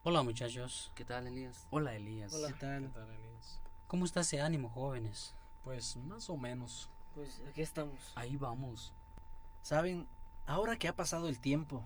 Hola muchachos, ¿Qué tal, Elías? Hola Elías. Hola. ¿Qué tal? ¿Qué tal, Elías? ¿cómo está ese ánimo, jóvenes? Pues más o menos. Pues aquí estamos. Ahí vamos. Saben, ahora que ha pasado el tiempo,